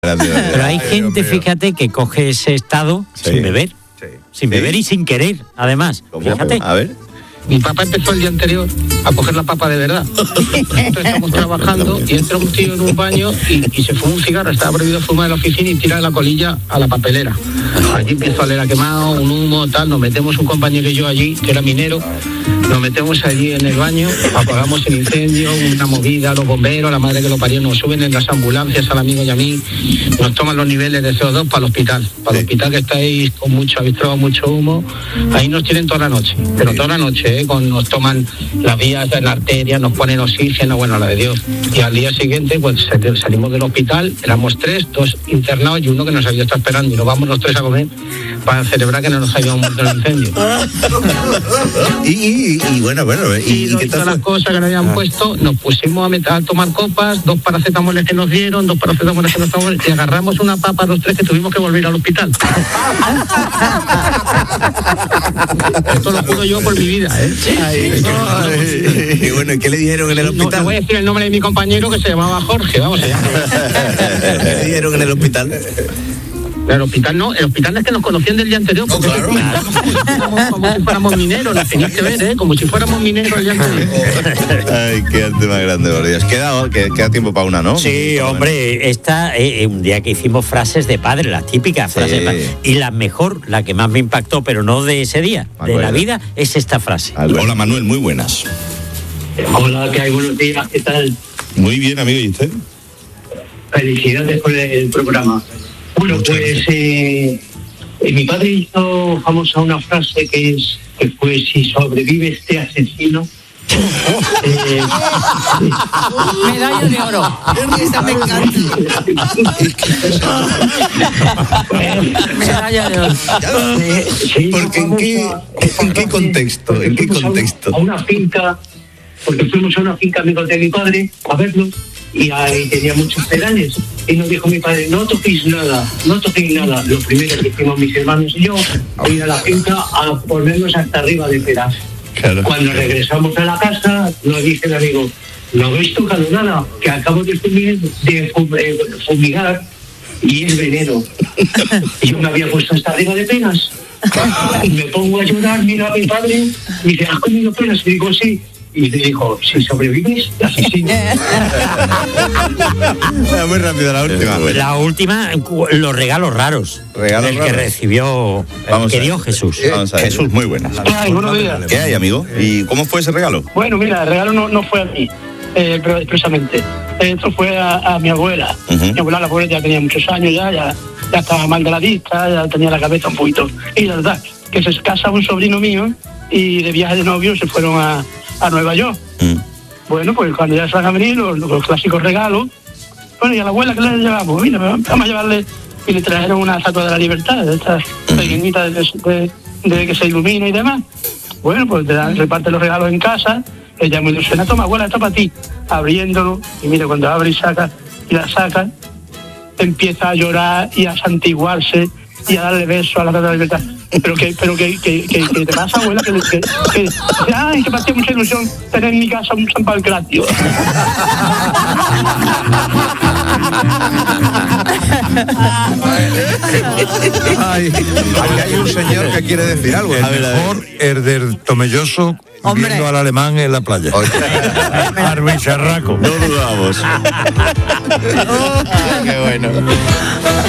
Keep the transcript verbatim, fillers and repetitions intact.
Pero hay gente, fíjate, que coge ese estado sí. sin beber. Sí. Sin sí. beber y sin querer, además. Fíjate. A ver. Mi papá empezó el día anterior a coger la papa de verdad. Entonces estamos trabajando y entra un tío en un baño y, y se fuma un cigarro. Estaba prohibido fumar en la oficina y tira la colilla a la papelera. Allí empezó a leer a quemado, un humo, tal. Nos metemos un compañero y yo allí, que era minero. Nos metemos allí en el baño, apagamos el incendio, una movida, los bomberos, la madre que lo parió, nos suben en las ambulancias al amigo y a mí, nos toman los niveles de C O dos para el hospital. Para el hospital que está ahí con mucho avistrado, mucho humo. Ahí nos tienen toda la noche, pero toda la noche, ¿eh? Con, nos toman las vías en la arteria, nos ponen oxígeno, bueno, la de Dios. Y al día siguiente, pues salimos del hospital, éramos tres, dos internados y uno que nos había estado esperando. Y nos vamos los tres a comer para celebrar que no nos habíamos muerto en el incendio. y, y, y bueno, bueno, y, y, y, y todas las cosas que nos habían ah. puesto, nos pusimos a, meter, a tomar copas, dos paracetamoles que nos dieron, dos paracetamoles que nos tomamos, y agarramos una papa los tres que tuvimos que volver al hospital. Esto lo juro yo por mi vida, ¿eh? Ay, ay, y bueno, ¿qué le dijeron en el hospital? No, no voy a decir el nombre de mi compañero que se llamaba Jorge, vamos allá. ¿Qué le dijeron en el hospital? El hospital no, el hospital es que nos conocían del día anterior, porque oh, claro. como, como si fuéramos mineros, la tenéis que ver, ¿eh? Como si fuéramos mineros el día anterior. Ay, qué arte más grande, por Dios. Queda, queda tiempo para una, ¿no? Sí, hombre, esta, eh, un día que hicimos frases de padre, las típicas frases sí. de padre, y la mejor, la que más me impactó, pero no de ese día, de la vida, es esta frase. Hola, Manuel, muy buenas. Hola, ¿qué hay? Buenos días, ¿qué tal? Muy bien, amigo, ¿y usted? Felicidades por el programa. Bueno, Muchas pues eh, eh, mi padre hizo famosa una frase que es que fue: si sobrevive este asesino. eh, Medalla de oro. Esa me encanta. Medalla de oro. Eh, sí, porque en qué, en qué contexto, en qué contexto. A una, a una finca, porque fuimos a una finca amigos de mi padre a verlo. Y ahí tenía muchos pedales. Y nos dijo mi padre: no toquéis nada, no toquéis nada. Lo primero que hicimos mis hermanos y yo fue ir a la finca a ponernos hasta arriba de peras. Claro. Cuando regresamos a la casa, nos dice el amigo: no habéis tocado nada, que acabo de fumir, de fumigar y es veneno. Y yo me había puesto hasta arriba de peras. Y me pongo a llorar, mira a mi padre, y dice: ¿has comido peras? Y digo: sí. Y le dijo: si sobrevives, asesino. Muy rápido la última. La última, los regalos raros. Regalos el raros. que recibió, el que dio Jesús. Eh, Jesús, muy buenas. Ay, buenos días. ¿Qué hay, amigo? ¿Y cómo fue ese regalo? Bueno, mira, el regalo no, no fue a mí, eh, pero expresamente. Esto fue a, a mi abuela. Uh-huh. Mi abuela, la abuela ya tenía muchos años, ya, ya, ya estaba mal de la vista, ya tenía la cabeza un poquito. Y la verdad, que se casa un sobrino mío y de viaje de novio se fueron a a Nueva York. Mm. Bueno, pues cuando ya se van a venir los, los clásicos regalos, bueno, y a la abuela que le llevamos, mira, vamos a llevarle, y le trajeron una estatua de la libertad, de estas mm. pequeñitas de, de, de que se ilumina y demás. Bueno, pues te dan, reparte los regalos en casa, ella me ilusiona: toma, abuela, esto para ti, abriéndolo, y mira, cuando abre y saca, y la saca, empieza a llorar y a santiguarse y a darle besos a la estatua de la libertad. Pero que, pero que, que, que, que te pasa, abuela, que, que, que, que ay, que me hacía mucha ilusión tener en mi casa un San Pancratio. Ay, aquí hay un señor que quiere decir algo. El mejor herder tomelloso viendo al alemán en la playa. Arbicharraco. No dudamos. Qué bueno.